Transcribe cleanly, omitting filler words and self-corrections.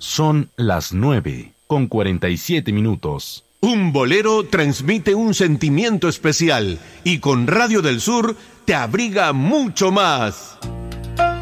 Son las 9:47. Un bolero transmite un sentimiento especial y con Radio del Sur te abriga mucho más.